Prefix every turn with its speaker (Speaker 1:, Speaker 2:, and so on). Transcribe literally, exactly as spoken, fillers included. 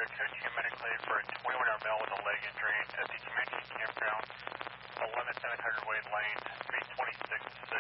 Speaker 1: coaching a medically for a twenty-one hour male with a leg injury at the Comanche Campground, eleven seven hundred Wade Lane, three twenty-six